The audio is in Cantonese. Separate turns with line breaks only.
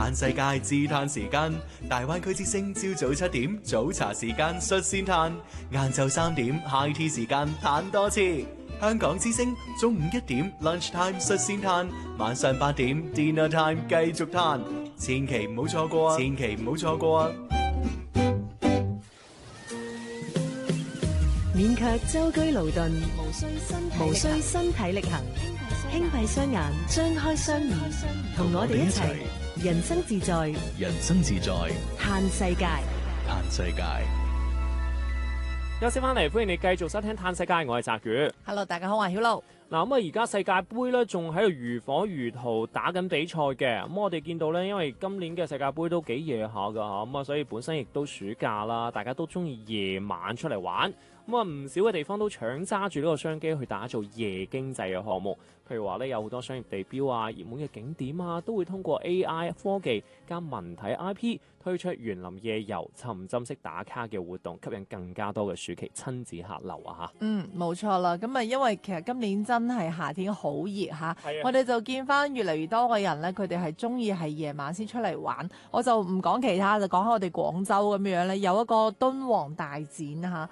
嘆世界自嘆時間，大灣區之聲朝早7點早茶時間率先嘆，晏晝3點 high tea 時間嘆多次。香港之聲中午1點 lunch time 率先嘆，晚上8點 dinner time 繼續嘆，千祈唔好錯過啊！千祈唔好錯過啊！
免卻舟車勞頓，無需身體力行，輕閉雙眼，張開雙耳，同我哋一齊人生自在，
人生自在，
嘆世界，
嘆世界。
休息翻嚟，歡迎你繼續收聽《嘆世界》，我係澤宇。
Hello， 大家好，我係曉露。
嗱，咁啊，而家世界盃咧仲喺度如火如荼打緊比賽嘅。咁我哋見到咧，因為今年嘅世界盃都幾夜下㗎嚇，咁啊，所以本身亦都暑假啦，大家都中意夜晚出嚟玩。咁啊，唔少嘅地方都搶揸住呢個商機去打造夜經濟嘅項目。譬如話咧，有好多商業地標啊、熱門嘅景點啊，都會通過 AI 科技加文體 IP 推出園林夜遊、沉浸式打卡嘅活動，吸引更加多嘅暑期親子客流啊！嚇，
冇錯啦。咁啊，因為其實今年真係夏天好熱嚇，我哋就見翻越嚟越多嘅人咧，佢哋係中意係夜晚先出嚟玩。我就唔講其他，就講下我哋廣州咁樣咧，有一個敦煌大展嚇。